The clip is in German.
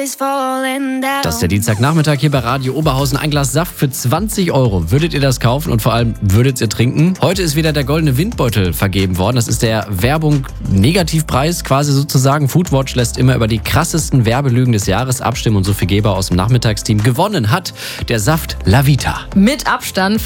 Das ist der Dienstagnachmittag hier bei Radio Oberhausen. Ein Glas Saft für 20 Euro. Würdet ihr das kaufen und vor allem würdet ihr trinken? Heute ist wieder der goldene Windbeutel vergeben worden. Das ist der Werbung-Negativpreis quasi sozusagen. Foodwatch lässt immer über die krassesten Werbelügen des Jahres abstimmen und so viele Geber aus dem Nachmittagsteam. Gewonnen hat der Saft La Vita. Mit Abstand.